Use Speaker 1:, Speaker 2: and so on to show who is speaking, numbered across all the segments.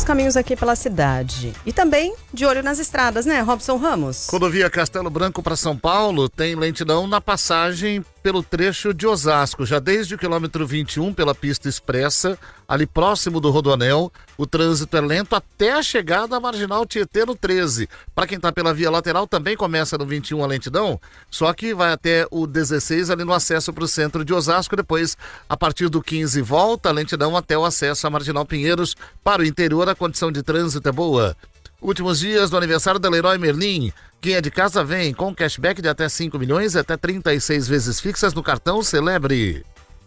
Speaker 1: os caminhos aqui pela cidade. E também de olho nas estradas, né, Robson Ramos?
Speaker 2: Rodovia Castelo Branco para São Paulo tem lentidão na passagem pelo trecho de Osasco, já desde o quilômetro 21 pela pista expressa, ali próximo do Rodoanel, o trânsito é lento até a chegada à Marginal Tietê no 13. Para quem está pela via lateral também começa no 21 a lentidão, só que vai até o 16 ali no acesso para o centro de Osasco, depois a partir do 15 volta a lentidão até o acesso à Marginal Pinheiros. Para o interior a condição de trânsito é boa. Últimos dias do aniversário da Leroy Merlin. Quem é de casa vem com cashback de até 5 milhões e até 36 vezes fixas no cartão Celebre.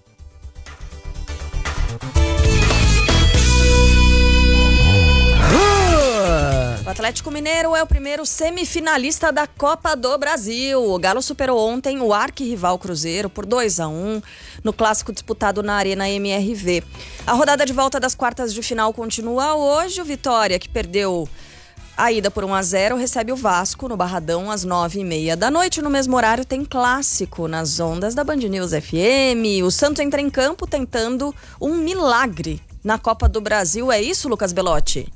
Speaker 3: O Atlético Mineiro é o primeiro semifinalista da Copa do Brasil. O Galo superou ontem o arquirrival Cruzeiro por 2-1 no clássico disputado na Arena MRV. A rodada de volta das quartas de final continua hoje. O Vitória, que perdeu a ida por 1-0, recebe o Vasco no Barradão às 9h30 da noite. No mesmo horário tem clássico nas ondas da Band News FM. O Santos entra em campo tentando um milagre na Copa do Brasil. É isso, Lucas Belotti?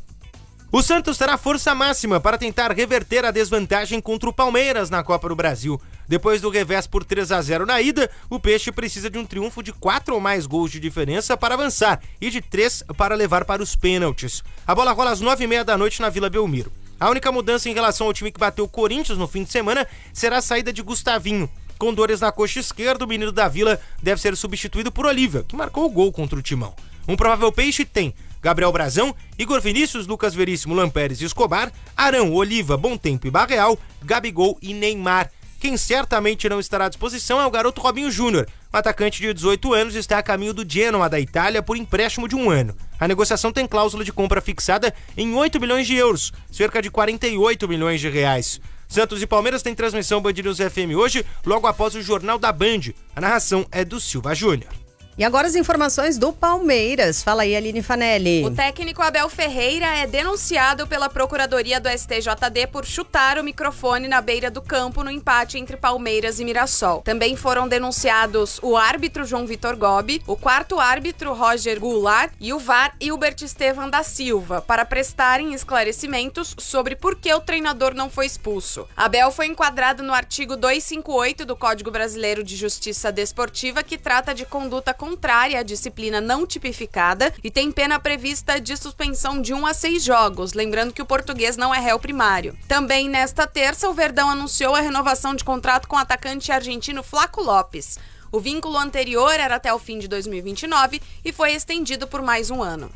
Speaker 4: O Santos terá força máxima para tentar reverter a desvantagem contra o Palmeiras na Copa do Brasil. Depois do revés por 3-0 na ida, o Peixe precisa de um triunfo de 4 ou mais gols de diferença para avançar e de 3 para levar para os pênaltis. A bola rola às 9h30 da noite na Vila Belmiro. A única mudança em relação ao time que bateu o Corinthians no fim de semana será a saída de Gustavinho. Com dores na coxa esquerda, o menino da Vila deve ser substituído por Olívia, que marcou o gol contra o Timão. Um provável Peixe tem Gabriel Brazão, Igor Vinícius, Lucas Veríssimo, Lampérez e Escobar, Arão, Oliva, Bom Tempo e Barreal, Gabigol e Neymar. Quem certamente não estará à disposição é o garoto Robinho Júnior. O atacante de 18 anos está a caminho do Genoa da Itália por empréstimo de 1 ano. A negociação tem cláusula de compra fixada em 8 milhões de euros, cerca de 48 milhões de reais. Santos e Palmeiras têm transmissão Band News FM hoje, logo após o Jornal da Band. A narração é do Silva Júnior.
Speaker 1: E agora as informações do Palmeiras. Fala aí, Aline Fanelli.
Speaker 5: O técnico Abel Ferreira é denunciado pela Procuradoria do STJD por chutar o microfone na beira do campo no empate entre Palmeiras e Mirassol. Também foram denunciados o árbitro João Vitor Gobi, o quarto árbitro Roger Goulart e o VAR Hilbert Estevam da Silva, para prestarem esclarecimentos sobre por que o treinador não foi expulso. Abel foi enquadrado no artigo 258 do Código Brasileiro de Justiça Desportiva, que trata de conduta contrária à disciplina não tipificada e tem pena prevista de suspensão de 1 a 6 jogos, lembrando que o português não é réu primário. Também nesta terça, o Verdão anunciou a renovação de contrato com o atacante argentino Flaco Lopes. O vínculo anterior era até o fim de 2029 e foi estendido por mais 1 ano.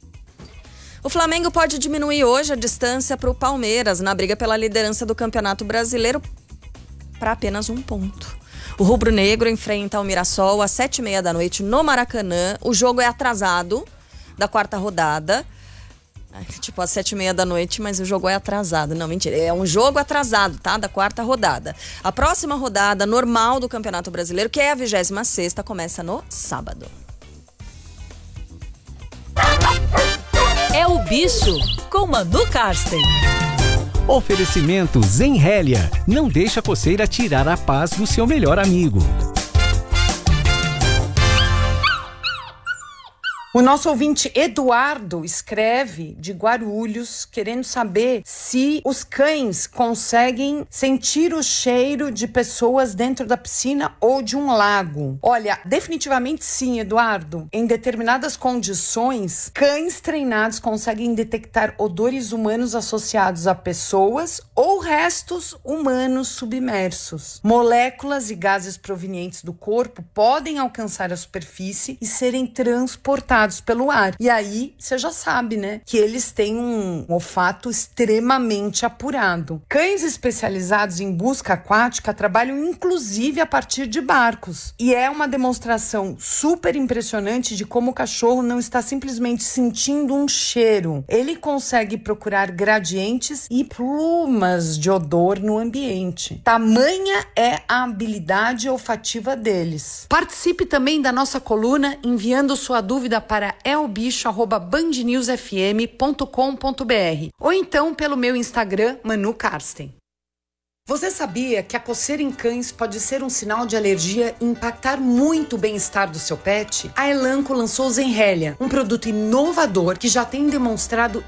Speaker 3: O Flamengo pode diminuir hoje a distância para o Palmeiras na briga pela liderança do Campeonato Brasileiro para apenas 1 ponto. O rubro-negro enfrenta o Mirassol às 7h30 da noite no Maracanã. O jogo é atrasado da quarta rodada. Tipo, às 7h30 da noite, mas o jogo é atrasado. Não, mentira. É um jogo atrasado, tá? Da quarta rodada. A próxima rodada normal do Campeonato Brasileiro, que é a 26ª, começa no sábado.
Speaker 6: É o Bicho, com Manu Karsten.
Speaker 7: Oferecimento Zenrélia. Não deixa a coceira tirar a paz do seu melhor amigo.
Speaker 8: O nosso ouvinte Eduardo escreve de Guarulhos, querendo saber se os cães conseguem sentir o cheiro de pessoas dentro da piscina ou de um lago. Olha, definitivamente sim, Eduardo. Em determinadas condições, cães treinados conseguem detectar odores humanos associados a pessoas ou restos humanos submersos. Moléculas e gases provenientes do corpo podem alcançar a superfície e serem transportados pelo ar. E aí, você já sabe, né? Que eles têm um olfato extremamente apurado. Cães especializados em busca aquática trabalham inclusive a partir de barcos. E é uma demonstração super impressionante de como o cachorro não está simplesmente sentindo um cheiro. Ele consegue procurar gradientes e plumas de odor no ambiente. Tamanha é a habilidade olfativa deles. Participe também da nossa coluna enviando sua dúvida para elbicho@bandnewsfm.com.br ou então pelo meu Instagram, Manu Karsten. Você sabia que a coceira em cães pode ser um sinal de alergia e impactar muito o bem-estar do seu pet? A Elanco lançou Zenrélia, um produto inovador que já tem demonstrado